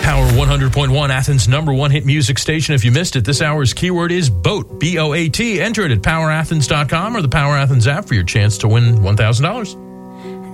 Power 100.1, Athens' number one hit music station. If you missed it, this hour's keyword is BOAT, B-O-A-T. Enter it at powerathens.com or the Power Athens app for your chance to win $1,000.